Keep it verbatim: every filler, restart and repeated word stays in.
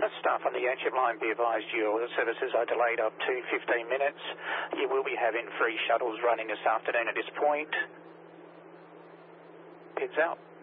Staff on the Airship line, be advised your services are delayed up to fifteen minutes. You will be having free shuttles running this afternoon at this point. Heads out.